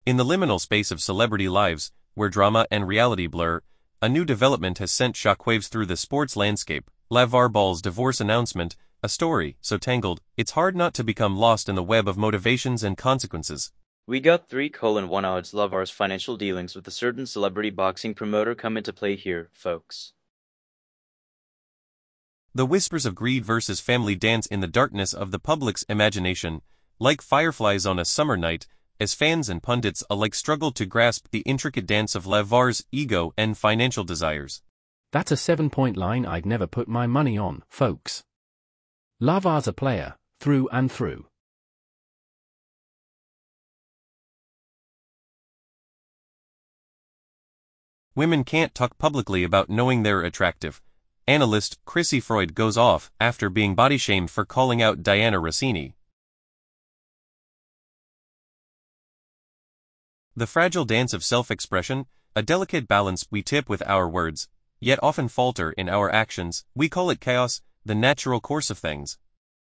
In the liminal space of celebrity lives, where drama and reality blur, a new development has sent shockwaves through the sports landscape. LeVar Ball's divorce announcement, a story so tangled, it's hard not to become lost in the web of motivations and consequences. We got 3:1 odds LeVar's financial dealings with a certain celebrity boxing promoter come into play here, folks. The whispers of greed versus family dance in the darkness of the public's imagination, like fireflies on a summer night, as fans and pundits alike struggled to grasp the intricate dance of LeVar's ego and financial desires. That's a 7-point line I'd never put my money on, folks. LeVar's a player, through and through. Women can't talk publicly about knowing they're attractive. Analyst Chrissy Freud goes off after being body-shamed for calling out Diana Rossini. The fragile dance of self-expression, a delicate balance we tip with our words, yet often falter in our actions. We call it chaos, the natural course of things.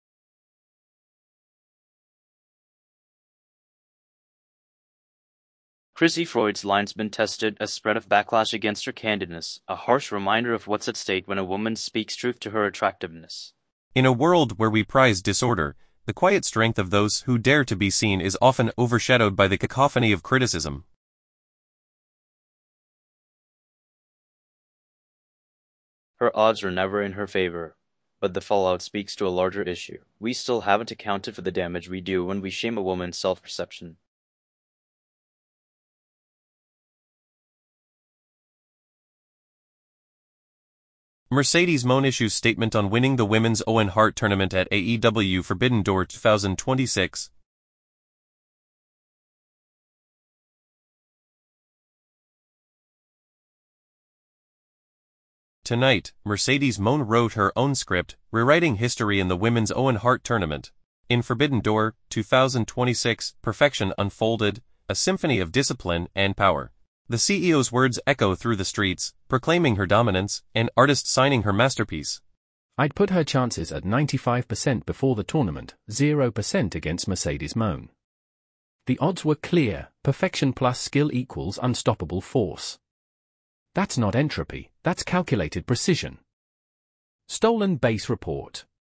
Chrissy Freud's line's been tested as spread of backlash against her candidness, a harsh reminder of what's at stake when a woman speaks truth to her attractiveness. In a world where we prize disorder, the quiet strength of those who dare to be seen is often overshadowed by the cacophony of criticism. Her odds are never in her favor, but the fallout speaks to a larger issue. We still haven't accounted for the damage we do when we shame a woman's self-perception. Mercedes Moné issues statement on winning the Women's Owen Hart Tournament at AEW Forbidden Door 2026. Tonight, Mercedes Moné wrote her own script, rewriting history in the Women's Owen Hart Tournament. In Forbidden Door 2026, perfection unfolded, a symphony of discipline and power. The CEO's words echo through the streets, proclaiming her dominance, an artist signing her masterpiece. I'd put her chances at 95% before the tournament, 0% against Mercedes Moné. The odds were clear, perfection plus skill equals unstoppable force. That's not entropy, that's calculated precision. Stolen Base Report.